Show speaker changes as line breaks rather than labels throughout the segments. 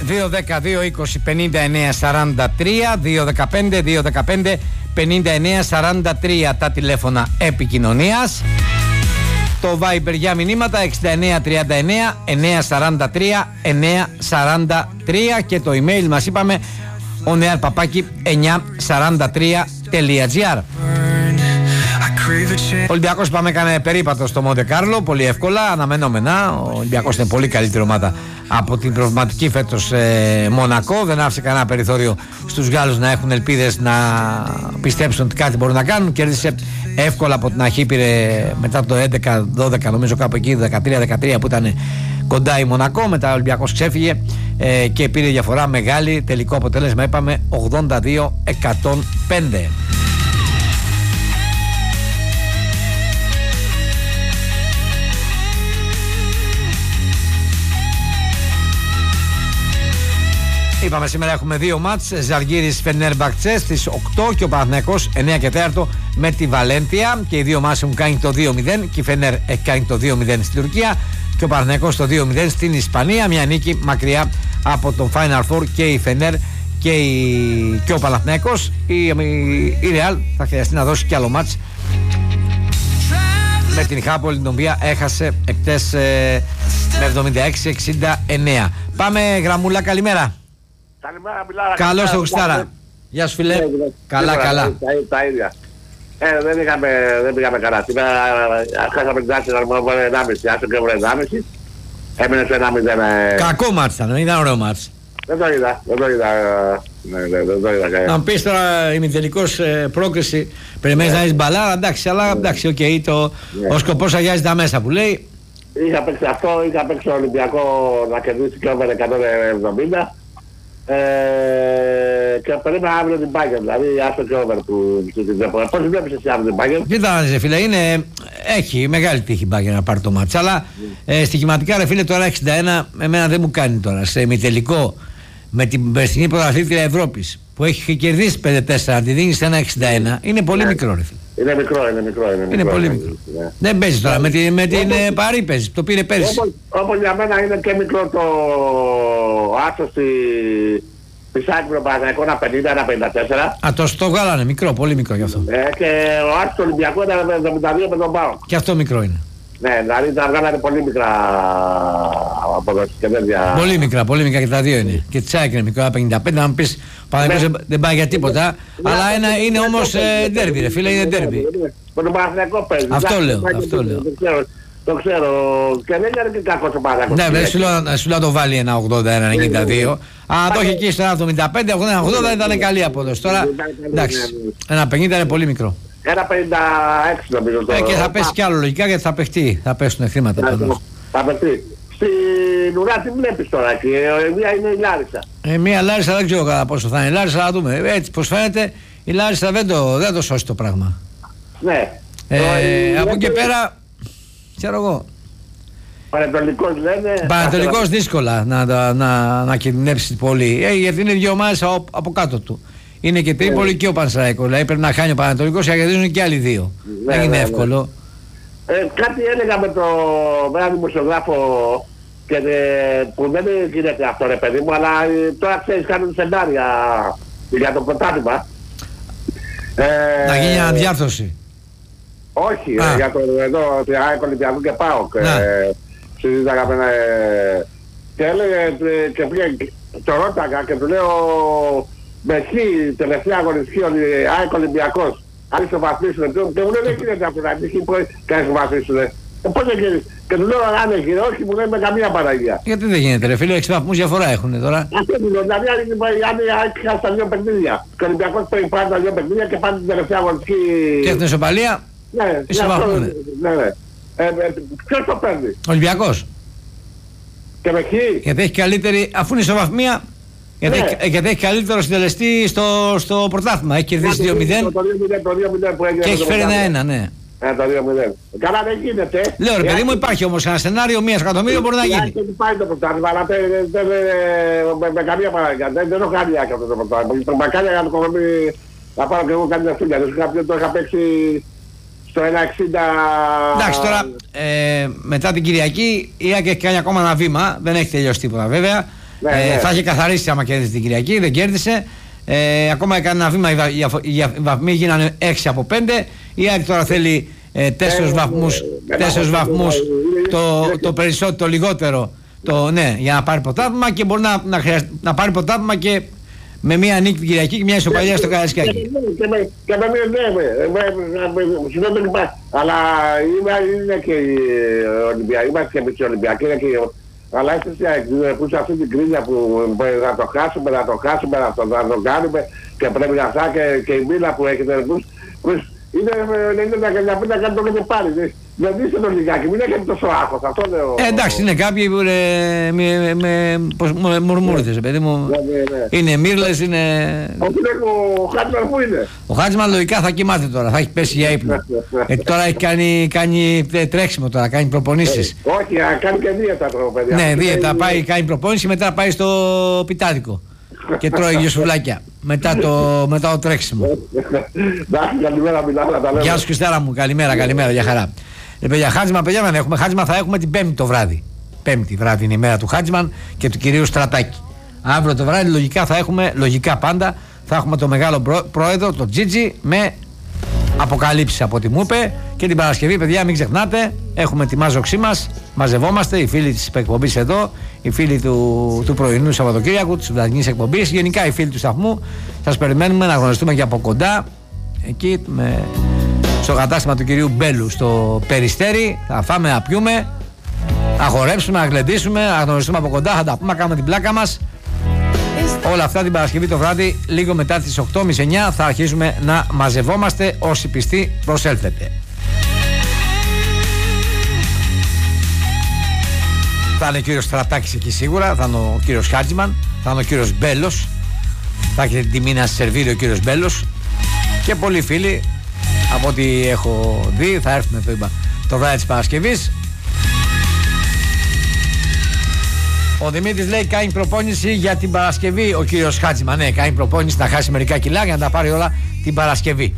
215-215-5943 τα τηλέφωνα επικοινωνίας. Το Viber για μηνύματα 6939-943-943 και το email μας είπαμε oneair@943.gr. Ο Ολυμπιακός πάμε έκανε περίπατο στο Μοντε Κάρλο, πολύ εύκολα, αναμενόμενα. Ο Ολυμπιακός είναι πολύ καλύτερη ομάδα από την προβληματική φέτος Μονακό. Δεν άφησε κανένα περιθώριο στους Γάλλους να έχουν ελπίδες να πιστέψουν ότι κάτι μπορούν να κάνουν. Κέρδισε εύκολα από την αρχή, πήρε μετά το 11-12 νομίζω κάπου εκεί, 13-13 που ήταν κοντά η Μονακό. Μετά ο Ολυμπιακός ξέφυγε και πήρε διαφορά μεγάλη. Τελικό αποτέλεσμα είπαμε 82-105. Είπαμε σήμερα έχουμε δύο μάτς, Ζαλγκίρις Φενέρμπαχτσε στις 8 και ο Παναθηναϊκός 9 και 4 με τη Βαλένθια, και οι δύο μάτς έχουν κάνει το 2-0 και η Φενέρ έχει κάνει το 2-0 στην Τουρκία και ο Παναθηναϊκός το 2-0 στην Ισπανία. Μια νίκη μακριά από τον Final Four και η Φενέρ και ο Παναθηναϊκός. Η Ρεάλ θα χρειαστεί να δώσει κι άλλο μάτς με την Χάπολη, την οποία έχασε εκτές με 76-69. Πάμε γραμμούλα, καλημέρα.
Καλημέρα, Μιλάρα.
Καλώς το Γουστάρα. Γεια σου φίλε. Καλά.
Τα ίδια. Δεν πήγαμε καλά. Σήμερα χάσαμε την άση να βγάλουμε 1,5. Άσο και έβρε 1,5. Έμεινε στο 1,5.
Κακό μάτς ήταν, ήταν ωραίο μάτς.
Δεν το είδα.
Να μου πεις τώρα ημιτελικός πρόκριση, περιμένεις να έχεις μπαλά, εντάξει, αλλά εντάξει, οκ, ο σκοπός αγιάζει τα μέσα που λέει.
Είχα παίξει αυτό, είχα παίξει Ολυμπιακό να κερδίσει και over 170. Και περίμενα αύριο την Bayern, δηλαδή άστο και over του Τζεπορέ. Πώς βλέπεις εσύ αύριο την Bayern?
Κοίτα ρε φίλε, έχει μεγάλη τύχη η Bayern να πάρει το μάτς, αλλά στοιχηματικά ρε φίλε τώρα 61 εμένα δεν μου κάνει τώρα σε ημιτελικό με την περσινή πρωταθλήτρια Ευρώπης που έχει κερδίσει 5-4, τη δίνει σε 1,61, είναι πολύ μικρό ρε φίλε.
Είναι μικρό.
Είναι πολύ μικρό. Δεν παίζει τώρα, με την Παρί παίζει, το πήρε πέρυσι.
Όπως για μένα είναι και μικρό το άσο στη Σάκη Παναθηναϊκό, ένα 50-54.
Το βγάλανε μικρό, πολύ μικρό γι' αυτό.
Και ο άσος του Ολυμπιακού ήταν 72 με τον ΠΑΟΚ.
Και αυτό μικρό είναι.
Ναι, δηλαδή τα βγάλανε πολύ μικρά αποδόσεις και τέτοια.
Πολύ μικρά και τα δύο είναι. Και τη Σάκη είναι μικρό, 55, να μου πεις Παναθηναϊκός δεν πάει για τίποτα. Αλλά είναι όμως ντέρμπι ρε φίλε, είναι ντέρμπι.
Με τον Παναθηναϊκό παίζει.
Αυτό λέω.
Το ξέρω και δεν είναι και κακός ο Παναθηναϊκός.
Ναι, σου λέω να το βάλει ένα 80-92. Αν το έχει εκεί στο 75-80 ήταν καλή απόδοση. Τώρα εντάξει, ένα 50 είναι πολύ μικρό.
Ένα 56 νομίζω τώρα.
Και θα πέσει κι άλλο λογικά γιατί θα παιχτεί. Θα πέσουν χρήματα πάνω.
Θα παιχτεί. Στην ουρά τι βλέπεις τώρα εκεί? Μία είναι η Λάρισα.
Μία Λάρισα δεν ξέρω κατά πόσο θα είναι. Η Λάρισα θα δούμε. Έτσι πως φαίνεται η Λάρισα δεν το σώσει το πράγμα.
Ναι.
Από εκεί πέρα ξέρω εγώ.
Πανετολικός λένε.
Πανετολικός δύσκολα να κινδυνεύσει πολύ. Γιατί είναι δύο ομάδες από κάτω του. Είναι και Τρίπολη και ο Πανσεραϊκός. Δηλαδή πρέπει να χάνει ο Πανετολικός και να κερδίζουν και άλλοι δύο. Δεν είναι εύκολο.
Κάτι έλεγα με έναν δημοσιογράφο που δεν γίνεται αυτό ρε παιδί μου, αλλά τώρα ξέρεις κάνουν σενάρια για το πρωτάθλημα.
Να γίνει αναδιάρθρωση.
Όχι, για το εδώ Ολυμπιακού και ΠΑΟΚ συζήταγαμε και έλεγε και πήγε, το ρώταγα και του λέω με χ τελευταία αγωνιστική ΑΕΚ Ολυμπιακός αν ισοβαθμίσουνε και μου λέει δεν γίνεται αυτό να μην και να ισοβαθμίσουνε. Πώς δεν γίνεται? Και του λέω αν έχει, όχι μου λέει με καμία παραγία.
Γιατί δεν γίνεται ρε φίλε, 6 βαθμούς διαφορά έχουν τώρα. Αυτό
του λέω, δηλαδή αν είχα στα δύο παιχνίδια και ο Ολυμπιακός πάρει τα δύο παιχνίδια και πάνε την τελευταία αγωνιστική
και την ισοπαλία.
Ναι, ισοβαθμούνε. Ποιος το παίρνει? Ο
Ολυμπιακός.
Και με χ.
Γιατί έχει καλύτερη, αφού είναι ισοβαθμία. Γιατί έχει καλύτερο συντελεστή στο πρωτάθλημα. Έχει κερδίσει 2-0 και έχει φέρει ένα 1, ναι.
Το 2-0. Καλά δεν γίνεται.
Λέω ρε παιδί μου, υπάρχει όμως ένα σενάριο 1 εκατομμύριο μπορεί να γίνει.
Δεν πάει το πρωτάθλημα, αλλά με καμία παραγωγή. Δεν έχω κάνει άκρη αυτό το πρωτάθλημα. Μακάρι να πάρω και εγώ κάτι αυτούλια. Το είχα παίξει στο 1,60.
Εντάξει τώρα μετά την Κυριακή η ΑΕΚ έχει κάνει ακόμα ένα βήμα. Δεν έχει τελειώσει τίποτα βέβαια. Θα είχε καθαρίσει άμα κέρδισε την Κυριακή, δεν κέρδισε. Ακόμα έκανε ένα βήμα, οι βαθμοί γίνανε 6 από 5. Η ΑΕΚ τώρα θέλει 4 βαθμούς, το περισσότερο, το λιγότερο, για να πάρει πρωτάθλημα, και μπορεί να πάρει πρωτάθλημα και με μία νίκη την Κυριακή και μια ισοπαλία στο Καραϊσκάκι.
Και με μία, αλλά είναι και η Ολυμπιακή, είμαστε και εμείς οι Ολυμπιακοί, αλλά είστε σε αυτή την κρίνια που να το χάσουμε, να το κάνουμε και πρέπει να φτάσει και η μίλα που έχετε είναι 90% να κάνει το και πάλι. Δεν είστε το λιγάκι, μην έχετε τόσο άγχος, αυτό λέω.
Εντάξει, είναι κάποιοι που είναι μουρμούριδες, παιδί μου. Είναι μύρλες, είναι...
Ο Χάτσμαν που είναι?
Ο Χάτσμαν λογικά θα κοιμάται τώρα, θα έχει πέσει για ύπνο. Τώρα έχει κάνει τρέξιμο τώρα, κάνει προπονήσεις.
Όχι, κάνει και δίαιτα τώρα, παιδιά.
Ναι, δίαιτα, πάει, κάνει προπόνηση, μετά πάει στο πιτάδικο και τρώει γιοσουλάκια μετά το τρέξιμο.
Καλημέρα, μιλάω.
Γεια σου Χριστάρα μου, καλημέρα, για χαρά. Για Χάτζμαν, παιδιά, δεν έχουμε Χάτζμαν, θα έχουμε την Πέμπτη το βράδυ. Πέμπτη βράδυ είναι η μέρα του Χάτζμαν και του κυρίου Στρατάκη. Αύριο το βράδυ λογικά θα έχουμε, λογικά πάντα, θα έχουμε το μεγάλο πρόεδρο, τον Τζίτζι, με αποκαλύψεις από ό,τι μου είπε. Και την Παρασκευή, παιδιά, μην ξεχνάτε, έχουμε τη μάζοξή μας, μαζευόμαστε, οι φίλοι της εκπομπής εδώ, οι φίλοι του πρωινού Σαββατοκύριακου, της βραδινής εκπομπής, γενικά οι φίλοι του σταθμού. Σας περιμένουμε να γνωριστούμε και από κοντά, εκεί στο κατάστημα του κυρίου Μπέλου στο Περιστέρι. Θα φάμε, να πιούμε, να χορέψουμε, να γλεντήσουμε, να γνωριστούμε από κοντά, θα τα πούμε, να κάνουμε την πλάκα μας. Όλα αυτά την Παρασκευή το βράδυ, λίγο μετά τις 8.30-9 θα αρχίσουμε να μαζευόμαστε. Όσοι πιστοί προσέλθετε. Θα είναι ο κύριος Στρατάκης εκεί σίγουρα, θα είναι ο κύριος Χάτζημαν, θα είναι ο κύριος Μπέλος, θα έχετε την τιμή να σερβίρει ο κύριος Μπέλος και πολλοί φίλοι από ό,τι έχω δει θα έρθουν το βράδυ της Παρασκευής. Ο Δημήτρης λέει κάνει προπόνηση για την Παρασκευή. Ο κύριος Χάτζημαν, ναι, κάνει προπόνηση να χάσει μερικά κιλά για να τα πάρει όλα την Παρασκευή.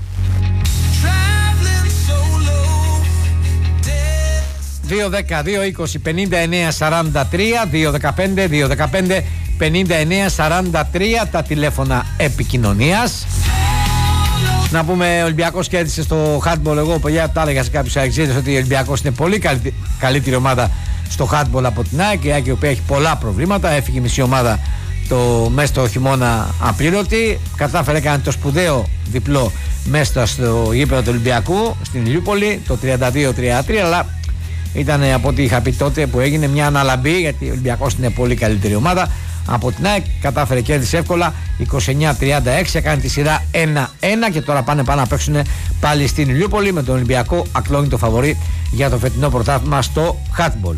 2-10-2-20-59-43 2-15-2-15-59-43 τα τηλέφωνα επικοινωνίας. Να πούμε, ο Ολυμπιακός κέρδισε στο handball. Εγώ, παιδιά, τα έλεγα σε κάποιους αεξίδες ότι ο Ολυμπιακός είναι πολύ καλύτερη ομάδα στο handball από την ΑΕΚ. Η ΑΕΚ, η οποία έχει πολλά προβλήματα, έφυγε μισή ομάδα μέσα στο χειμώνα απλήρωτη. Κατάφερε, έκανε το σπουδαίο διπλό μέσα στο γήπεδο του Ολυμπιακού στην Ηλιούπολη το 32-33, αλλά ήταν από ό,τι είχα πει τότε που έγινε μια αναλαμπή, γιατί ο Ολυμπιακός είναι πολύ καλύτερη ομάδα από την ΑΕΚ. Κατάφερε, κέρδισε εύκολα 29-36, έκανε τη σειρά 1-1 και τώρα πάνε να παίξουν πάλι στην Ηλιούπολη με τον Ολυμπιακό ακλόνητο φαβορί για το φετινό πρωτάθλημα στο handball.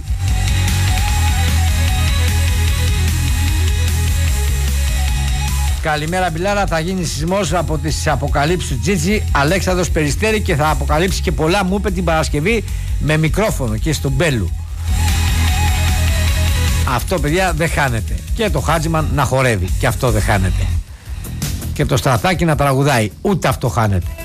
Καλημέρα Μπιλάρα, θα γίνει σεισμός από τις αποκαλύψεις του Τζίτζι, Αλέξανδρος Περιστέρη, και θα αποκαλύψει και πολλά, μου είπε, την Παρασκευή με μικρόφωνο και στον Μπέλου. Αυτό, παιδιά, δεν χάνεται. Και το Χάτζημαν να χορεύει, και αυτό δεν χάνεται. Και το Στρατάκι να τραγουδάει, ούτε αυτό χάνεται.